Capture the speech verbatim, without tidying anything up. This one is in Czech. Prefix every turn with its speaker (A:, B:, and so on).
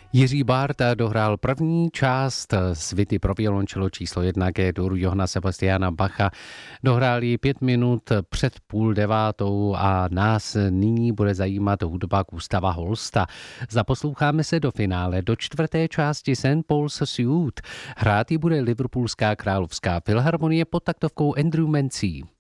A: Jiří Bárta dohrál první část svity pro violončelo číslo jedna G-dur Johanna Sebastiana Bacha. Dohrál ji pět minut před půl devátou a nás nyní bude zajímat hudba Gustava Holsta. Zaposloucháme se do finále do čtvrté části Saint Paul's Suite. Hrát ji bude Liverpoolská královská filharmonie pod taktovkou Andrew Mancy.